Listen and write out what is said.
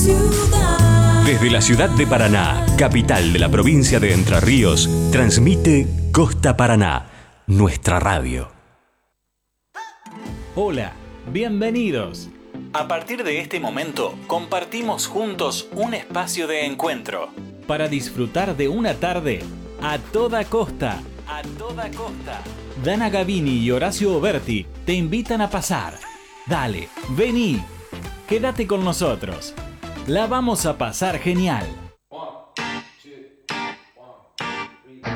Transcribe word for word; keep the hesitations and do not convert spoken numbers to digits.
ciudad. Desde la ciudad de Paraná, capital de la provincia de Entre Ríos, transmite Costa Paraná, nuestra radio. Hola, bienvenidos. A partir de este momento, compartimos juntos un espacio de encuentro para disfrutar de una tarde a toda costa. A toda costa. Dana Gavini y Horacio Oberti te invitan a pasar. Dale, vení, quédate con nosotros. La vamos a pasar genial.